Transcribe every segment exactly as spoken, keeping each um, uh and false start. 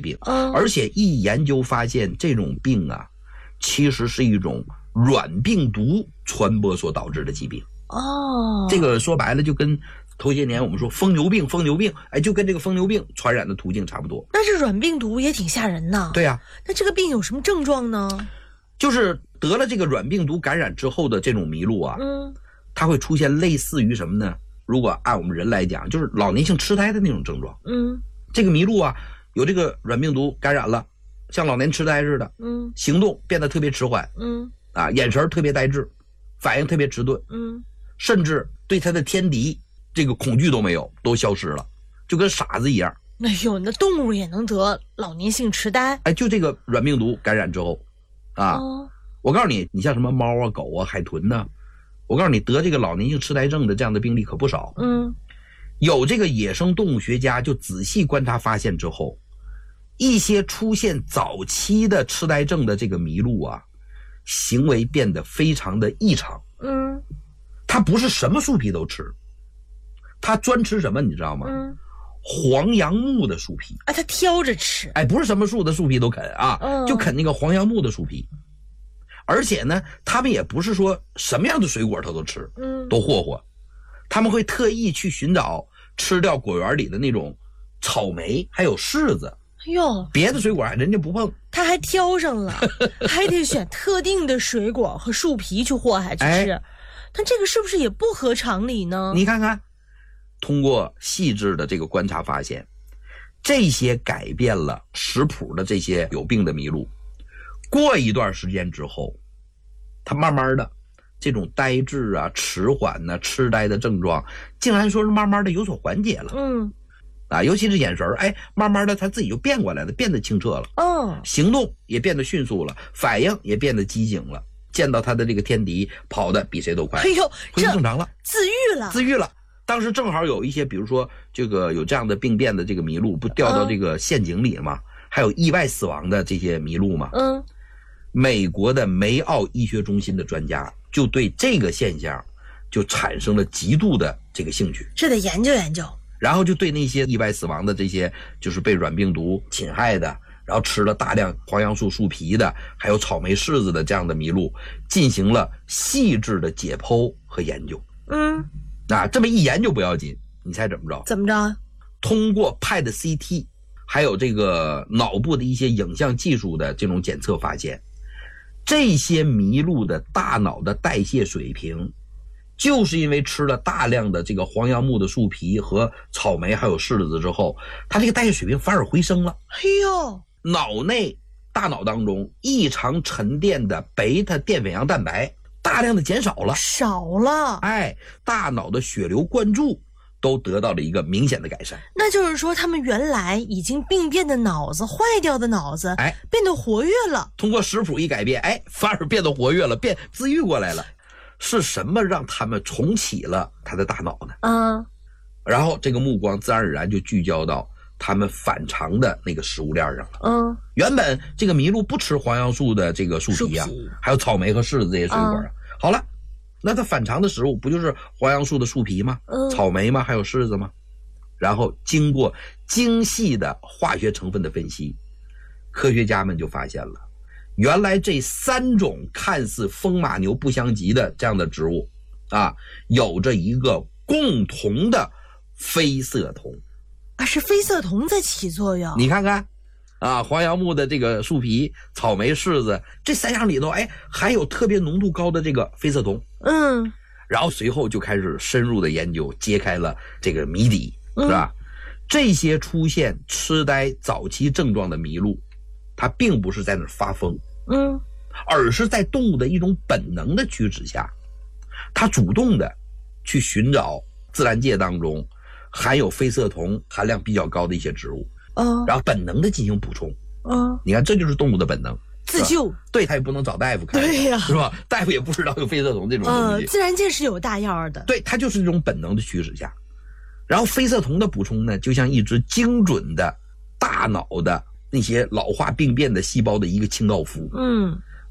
病， 嗯， 而且一研究发现这种病啊，其实是一种软病毒传播所导致的疾病。 哦， 这个说白了就跟头些年我们说疯牛病，疯牛病，哎，就跟这个疯牛病传染的途径差不多。 那这软病毒也挺吓人呐。 对呀、啊， 那这个病有什么症状呢？ 就是得了这个软病毒感染之后的这种麋鹿啊， 嗯， 它会出现类似于什么呢？如果按我们人来讲，就是老年性痴呆的那种症状。 嗯， 这个麋鹿啊，有这个软病毒感染了，像老年痴呆似的， 嗯， 行动变得特别迟缓， 嗯， 啊，眼神特别呆滞，反应特别迟钝， 嗯， 甚至对它的天敌这个恐惧都没有，都消失了，就跟傻子一样。 哎呦，那动物也能得老年性痴呆？ 哎，就这个软病毒感染之后，啊， 哦， 我告诉你，你像什么猫啊、狗啊、海豚呢、啊，我告诉你，得这个老年性痴呆症的这样的病例可不少。 嗯， 有这个野生动物学家就仔细观察发现之后，一些出现早期的痴呆症的这个麋鹿啊，行为变得非常的异常。 嗯， 它不是什么树皮都吃，它专吃什么你知道吗？ 嗯， 黄杨木的树皮。 啊，它挑着吃。 哎，不是什么树的树皮都啃啊， 嗯， 就啃那个黄杨木的树皮。而且呢，他们也不是说什么样的水果它都吃， 嗯， 都霍霍，他们会特意去寻找吃掉果园里的那种草莓还有柿子。 哎呦， 别的水果人家不碰， 他还挑上了，还得选特定的水果和树皮去祸害去吃， 哎， 但这个是不是也不合常理呢？ 你看看，通过细致的这个观察发现，这些改变了食谱的这些有病的麋鹿，过一段时间之后，它慢慢的这种呆滞啊、迟缓呐、啊、痴呆的症状，竟然说是慢慢的有所缓解了。 嗯， 啊，尤其是眼神，哎，慢慢的他自己就变过来了，变得清澈了。 哦， 行动也变得迅速了，反应也变得机警了。见到他的这个天敌，跑得比谁都快。 哎呦， 恢复正常了， 自愈了， 自愈了。当时正好有一些，比如说这个有这样的病变的这个麋鹿，不掉到这个陷阱里吗？嗯、还有意外死亡的这些麋鹿吗？ 嗯， 美国的梅奥医学中心的专家就对这个现象就产生了极度的这个兴趣， 这得研究研究。 然后就对那些意外死亡的这些就是被软病毒侵害的，然后吃了大量黄杨树树皮的，还有草莓柿子的这样的麋鹿，进行了细致的解剖和研究。 嗯， 啊，这么一研究不要紧，你猜怎么着？ 怎么着？ 通过 P E T C T， 还有这个脑部的一些影像技术的这种检测发现，这些麋鹿的大脑的代谢水平，就是因为吃了大量的这个黄杨木的树皮和草莓还有柿子之后，它这个代谢水平反而回升了。 哎呦， 脑内大脑当中异常沉淀的贝塔淀粉样蛋白大量的减少了， 少了。 哎，大脑的血流灌注都得到了一个明显的改善。 那就是说，他们原来已经病变的脑子、坏掉的脑子， 哎， 变得活跃了。 通过食谱一改变，哎，反而变得活跃了，变自愈过来了。是什么让他们重启了他的大脑呢？ 嗯， 然后这个目光自然而然就聚焦到他们反常的那个食物链上了。 嗯， 原本这个麋鹿不吃黄杨树的这个树皮啊，皮还有草莓和柿子这些水果啊。嗯、好了，那它反常的食物不就是黄杨树的树皮吗？ 嗯， 草莓吗？还有柿子吗？然后经过精细的化学成分的分析，科学家们就发现了，原来这三种看似风马牛不相及的这样的植物啊，有着一个共同的非色酮啊，是非色酮在起作用。 你看看啊，黄杨木的这个树皮、草莓、柿子这三样里头，哎，还有特别浓度高的这个非色酮。 嗯， 然后随后就开始深入的研究，揭开了这个谜底，是吧？嗯、这些出现痴呆早期症状的麋鹿，它并不是在那儿发疯， 嗯， 而是在动物的一种本能的驱使下，它主动的去寻找自然界当中含有非色酮含量比较高的一些植物， 嗯， 然后本能的进行补充， 嗯， 你看这就是动物的本能， 自救。 对，他也不能找大夫看， 对呀、啊， 是吧？大夫也不知道有非色酮这种东西， 呃，自然界是有大药的， 对，它就是这种本能的驱使下，然后非色酮的补充呢，就像一只精准的大脑的那些老化病变的细胞的一个清道夫， 嗯，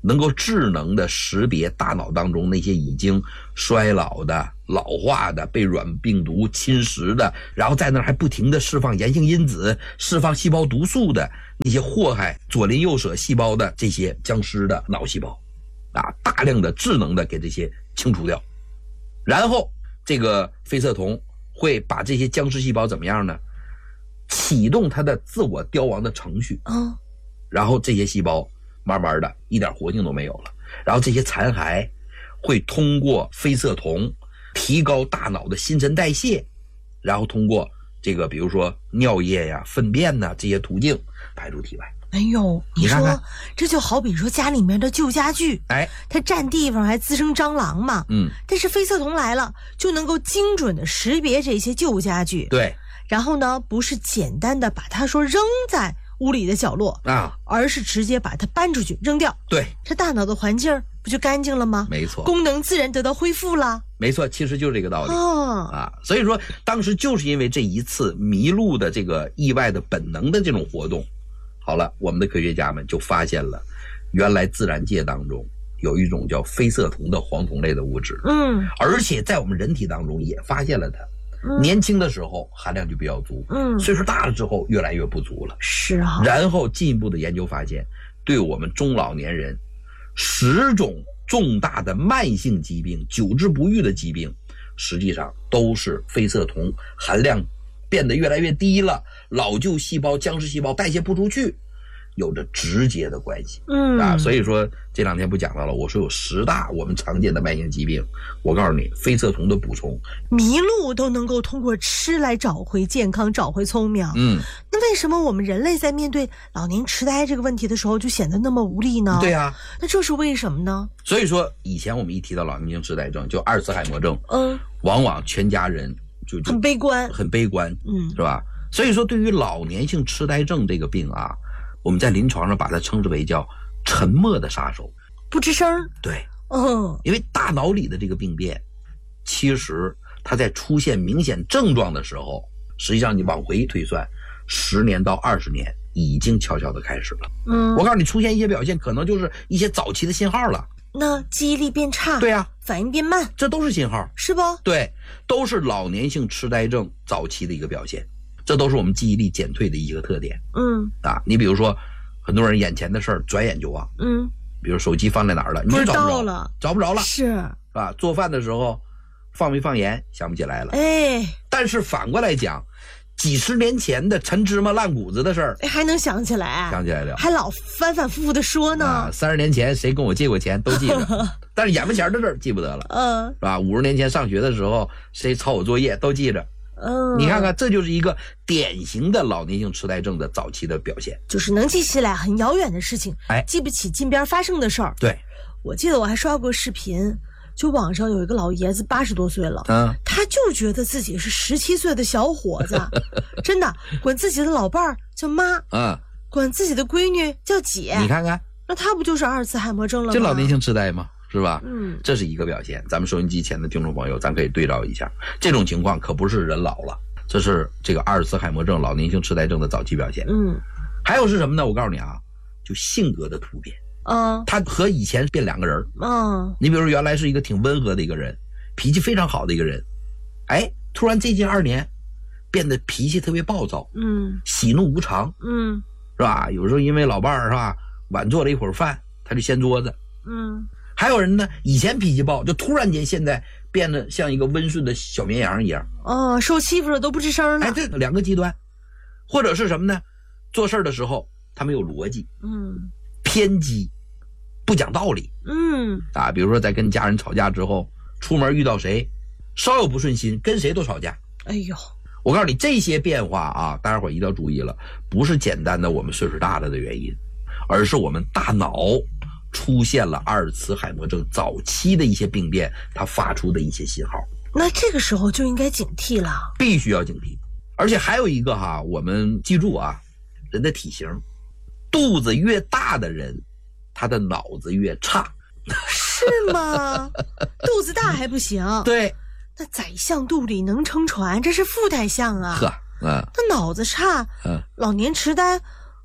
能够智能的识别大脑当中那些已经衰老的、老化的、被软病毒侵蚀的，然后在那儿还不停的释放炎性因子、释放细胞毒素的那些祸害左邻右舍细胞的这些僵尸的脑细胞啊，大量的智能的给这些清除掉。然后这个非色酮会把这些僵尸细胞怎么样呢？启动它的自我凋亡的程序， 嗯， 然后这些细胞慢慢的一点活性都没有了，然后这些残骸会通过非色酮提高大脑的新陈代谢，然后通过这个比如说尿液呀、粪便呐这些途径排出体外。 哎呦，你说你看看这就好比说家里面的旧家具， 哎， 它占地方还滋生蟑螂嘛， 嗯， 但是非色酮来了，就能够精准的识别这些旧家具， 对， 然后呢，不是简单的把它说扔在屋里的角落啊， 而是直接把它搬出去扔掉， 对， 这大脑的环境不就干净了吗？ 没错， 功能自然得到恢复了。 没错，其实就是这个道理、 哦、 啊。所以说，当时就是因为这一次麋鹿的这个意外的本能的这种活动，好了，我们的科学家们就发现了，原来自然界当中有一种叫非色酮的黄酮类的物质， 嗯， 而且在我们人体当中也发现了它。 嗯、 年轻的时候含量就比较足， 嗯， 岁数大了之后越来越不足了， 是啊。 然后进一步的研究发现，对我们中老年人十种重大的慢性疾病、久治不愈的疾病，实际上都是非色酮含量变得越来越低了，老旧细胞、僵尸细胞代谢不出去，有着直接的关系。 嗯啊，所以说这两天不讲到了，我说有十大我们常见的慢性疾病，我告诉你，非色酮的补充， 麋鹿都能够通过吃来找回健康，找回聪明。 嗯， 那为什么我们人类在面对老年痴呆这个问题的时候就显得那么无力呢？ 对啊， 那这是为什么呢？ 所以说以前我们一提到老年性痴呆症，就阿尔茨海默症， 嗯， 往往全家人就就很悲观， 很悲观， 嗯， 是吧？所以说对于老年性痴呆症这个病啊，我们在临床上把它称之为叫沉默的杀手， 不吱声。 对， 嗯， 因为大脑里的这个病变，其实它在出现明显症状的时候，实际上你往回推算，十年到二十年已经悄悄的开始了。 嗯， 我告诉你，出现一些表现，可能就是一些早期的信号了。 那记忆力变差， 对啊， 反应变慢， 这都是信号， 是不？ 对，都是老年性痴呆症早期的一个表现，这都是我们记忆力减退的一个特点。 嗯啊，你比如说，很多人眼前的事儿转眼就忘， 嗯， 比如手机放在哪儿了，你不知就找不着道了， 找不着了， 是是吧？做饭的时候放没放盐想不起来了， 哎， 但是反过来讲，几十年前的陈芝麻烂谷子的事儿， 哎，还能想起来， 想起来了， 还老反反复复的说呢。 啊，三十年前谁跟我借过钱都记着，但是眼巴前的事儿记不得了， 嗯， 是吧？五十年前上学的时候谁抄我作业都记着。 嗯， 你看看，这就是一个典型的老年性痴呆症的早期的表现， 就是能记起来很遥远的事情， 哎， 记不起近边发生的事儿。 对， 我记得我还刷过视频，就网上有一个老爷子八十多岁了， 嗯， 他就觉得自己是十七岁的小伙子，真的管自己的老伴儿叫妈， 嗯， 管自己的闺女叫姐。 你看看， 那他不就是阿尔茨海默症了吗？ 这老年性痴呆吗？是吧？ 嗯， 这是一个表现。咱们收音机前的听众朋友，咱可以对照一下，这种情况可不是人老了，这是这个阿尔茨海默症、老年性痴呆症的早期表现。 嗯， 还有是什么呢？我告诉你啊，就性格的突变。 嗯， 他和以前变两个人。 嗯， 你比如说原来是一个挺温和的一个人，脾气非常好的一个人，哎，突然这近二年变得脾气特别暴躁， 嗯， 喜怒无常， 嗯， 是吧？有时候因为老伴儿是吧，晚做了一会儿饭，他就掀桌子。 嗯， 还有人呢，以前脾气暴，就突然间现在变得像一个温顺的小绵羊一样。 哦，受欺负了都不吱声了。 哎，这两个极端，或者是什么呢？做事的时候他没有逻辑， 嗯， 偏激，不讲道理。 嗯， 啊，比如说在跟家人吵架之后，出门遇到谁，稍有不顺心，跟谁都吵架。 哎呦， 我告诉你，这些变化啊，大家伙一定要注意了，不是简单的我们岁数大了的原因，而是我们大脑出现了阿尔茨海默症早期的一些病变，它发出的一些信号。 那这个时候就应该警惕了， 必须要警惕。而且还有一个哈，我们记住啊，人的体型，肚子越大的人，他的脑子越差。 是吗？肚子大还不行？ 对， 那宰相肚里能撑船，这是富太相啊。 呵，嗯， 他脑子差， 嗯， 老年痴呆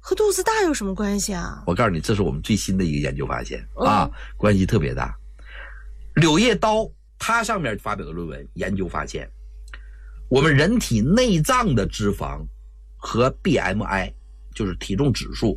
和肚子大有什么关系啊？ 我告诉你，这是我们最新的一个研究发现、 嗯、 啊，关系特别大。柳叶刀它上面发表的论文研究发现，我们人体内脏的脂肪和 B M I， 就是体重指数